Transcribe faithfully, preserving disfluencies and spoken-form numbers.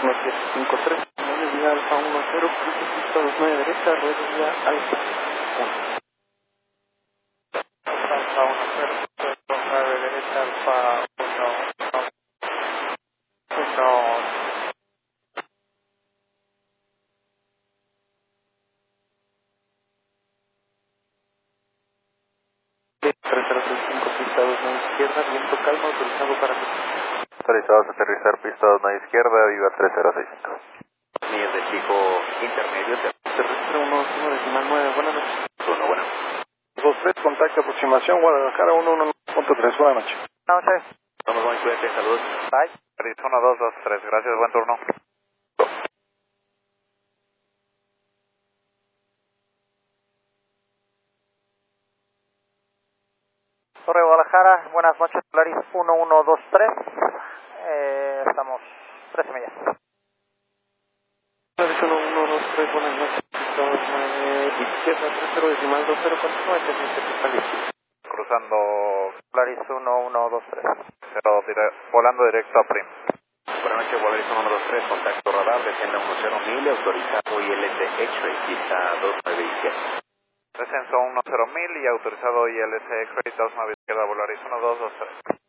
uno siete cinco tres, vía Alfa uno cero, cruce pista dos nueve derecha, ruedo vía Alfa uno. Alfa uno cero, cruce dos nueve derecha, Alfa uno uno. tres cero seis cinco, pista dos nueve izquierda, viento calma, autorizado para... Autorizados a aterrizar pista dos nueve izquierda, viva tres cero seis cinco. Líneas de fijo intermedio, terrestre uno uno decimal nueve, buenas noches. uno, bueno. dos tres, contacto aproximación, Guadalajara uno uno punto tres, buenas noches. Buenas noches. Vamos, buen cuídate, saludos. Bye. uno dos dos tres, gracias, buen turno. Torre Guadalajara, buenas noches, Polaris uno uno dos tres, eh, estamos trece millas. Polaris uno uno dos tres, buenas noches, pista dos nueve izquierda, tres cero decimal dos cero, continúa teniente pista listo. Cruzando Polaris uno uno dos tres, pero dire volando directo a Prim. Buenas noches, Polaris uno uno dos tres, contacto radar, descienda uno cero mil, autorizado I L S X-ray, pista dos nueve izquierda. Descenso uno cero mil y autorizado I L S X-ray dos nueve izquierda, Polaris uno dos dos tres.